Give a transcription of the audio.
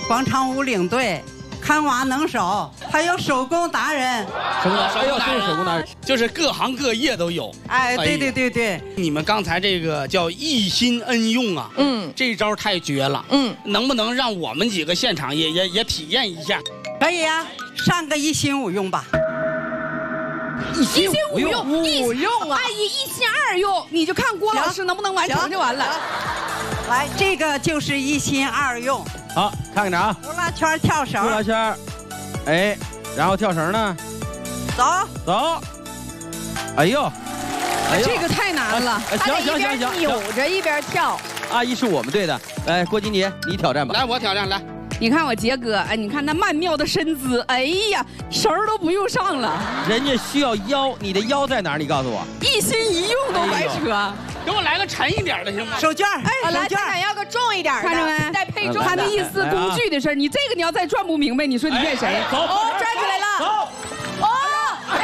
广场舞领队。 看娃能手，还有手工达人， 手工达人，就是手工达人， 就是各行各业都有。 哎，对， 你们刚才这个叫一心恩用啊，这招太绝了，能不能让我们几个现场也体验一下？ 可以呀，上个一心五用吧。 一心五用啊！阿姨一心二用，你就看郭老师能不能完成就完了。 来，这个就是一心二用。 好，看看着啊！ 呼啦圈跳绳， 呼啦圈，哎，然后跳绳呢？走。哎呦， 这个太难了。 行， 扭着一边跳。 阿姨是我们队的，来，郭晶姐，你挑战吧。 来，我挑战，来。 你看我杰哥，哎，你看那曼妙的身姿，哎呀，绳儿都不用上了。 人家需要腰，你的腰在哪儿？你告诉我。 一心一用都白扯。 给我来个沉一点的行吗？ 手绢， 哎， 来， 咱俩要个重一点的，看着没？带配重。他的意思工具的事儿，你这个你要再转不明白，你说你骗谁？ 走。